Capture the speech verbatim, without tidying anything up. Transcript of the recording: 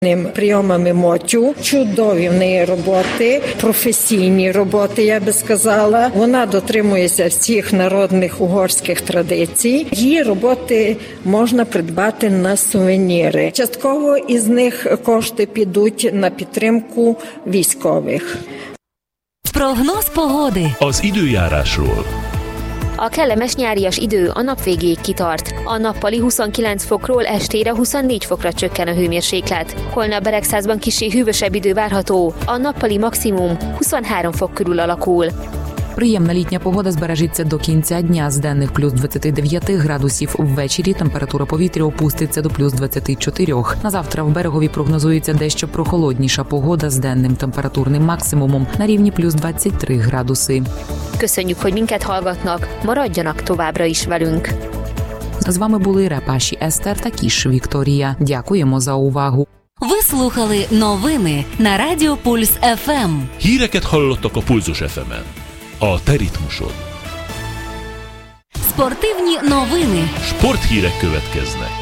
Прийомами мотю, чудові в неї роботи, професійні роботи, я би сказала. Вона дотримується всіх народних угорських традицій. Її роботи можна придбати на сувеніри. Частково із них кошти підуть на підтримку військових. Прогноz pogody. Az időjárásról. A kellemes nyárias idő a nap végéig kitart. A nappali huszonkilenc fokról estére huszonnégy fokra csökken a hőmérséklet. Holnap Beregszázban kissé hűvösebb idő várható. A nappali maximum huszonhárom fok körül alakul. Приємна літня погода збережеться до кінця дня. З денних плюс двадцять дев'ять градусів. Ввечері температура повітря опуститься до плюс двадцять чотири. На завтра в Берегові прогнозується дещо прохолодніша погода з денним температурним максимумом на рівні плюс двадцять три градуси. Köszönjük, hogy minket hallgatnak. Maradjanak továbbra is velünk. З вами були Репаші Естер та Кіш Вікторія. Дякуємо за увагу. Ви слухали новини на Радіо Пульс еф ем. Híreket hallottak a Pulzus еф емен. A te ritmusod. Спортивні новини. Sporthírek következnek.